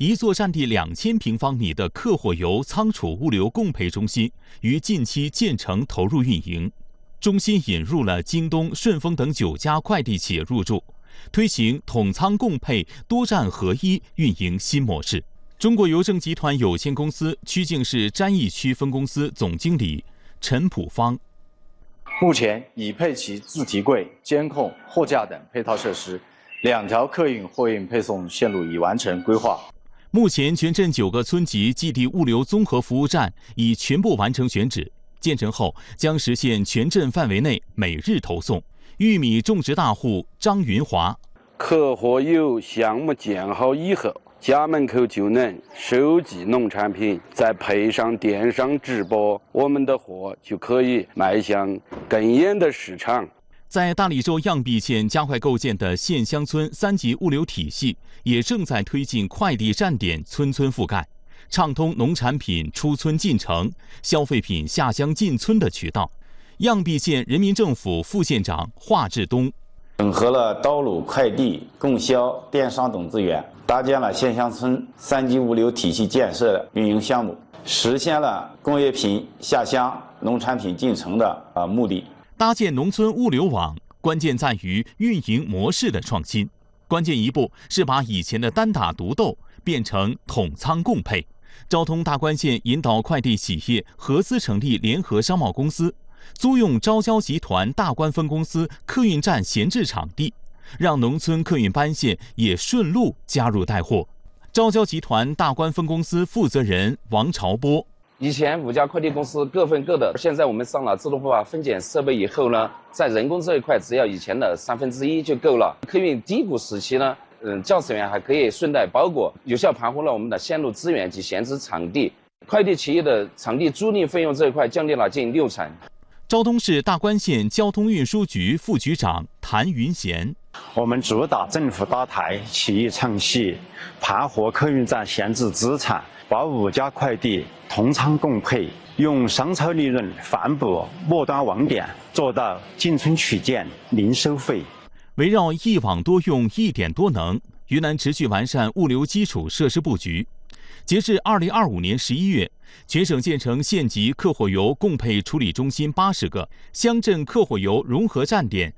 一座占地2000平方米的客货油仓储物流供配中心于近期建成投入运营。中心引入了京东、顺丰等9家快递企业入驻，推行统仓供配、多站合一运营新模式。中国邮政集团有限公司曲靖市詹义区分公司总经理陈普方： 目前已配齐自提柜、监控、货架等配套设施，2条客运货运配送线路已完成规划。 目前，全镇9个村级寄递物流综合服务站已全部完成选址，建成后将实现全镇范围内每日投送。玉米种植大户张云华： 客货油项目建好以后，家门口就能收集农产品，再配上电商直播，我们的货就可以迈向更远的市场。 在大理州漾濞县加快构建的县乡村3级物流体系，也正在推进快递站点村村覆盖，畅通农产品出村进城、消费品下乡进村的渠道。漾濞县人民政府副县长华志东： 整合了道路、快递、供销、电商等资源，搭建了县乡村3级物流体系建设运营项目，实现了工业品下乡、农产品进城的目的。 搭建农村物流网，关键在于运营模式的创新。关键一步是把以前的单打独斗变成统仓共配。昭通大关县引导快递企业合资成立联合商贸公司，租用昭交集团大关分公司客运站闲置场地，让农村客运班线也顺路加入带货。昭交集团大关分公司负责人王朝波： 以前5家快递公司各分各的，现在我们上了自动化分拣设备以后呢，在人工这一块只要以前的1/3就够了。客运低谷时期呢，驾驶员还可以顺带包裹，有效盘活了我们的线路资源及闲置场地。快递企业的场地租赁费用这一块降低了近60%。 昭通市大关县交通运输局副局长谭云贤： 我们主打政府搭台、企业唱戏，盘活客运站闲置资产，把5家快递同仓共配，用商超利润反哺末端网点，做到进村取件零收费。 围绕一网多用、一点多能，云南持续完善物流基础设施布局。截至2025年11月，全省建成县级客货油供配处理中心80个，乡镇客货油融合站点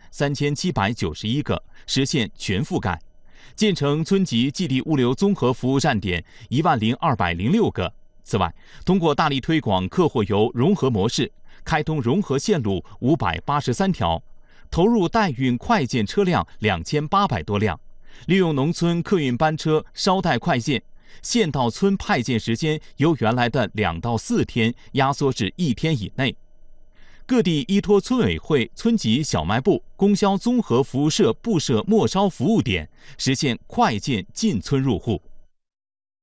3791个，实现全覆盖；建成村级寄递物流综合服务站点10206个。此外，通过大力推广客货油融合模式，开通融合线路583条，投入代运快件车辆2800多辆，利用农村客运班车捎带快件，县到村派件时间由原来的2到4天压缩至1天以内。各地依托村委会、村级小卖部、供销综合服务社布设末梢服务点，实现快件进村入户。